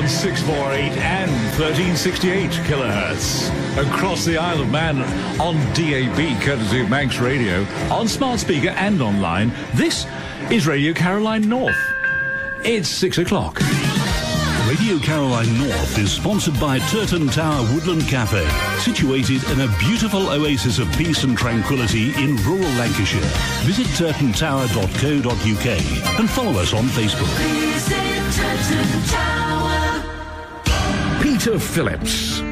648 and 1368 kilohertz. Across the Isle of Man on DAB, courtesy of Manx Radio, on smart speaker and online, this is Radio Caroline North. It's 6 o'clock. Radio Caroline North is sponsored by Turton Tower Woodland Cafe, situated in a beautiful oasis of peace and tranquility in rural Lancashire. Visit turtontower.co.uk and follow us on Facebook. Peter Phillips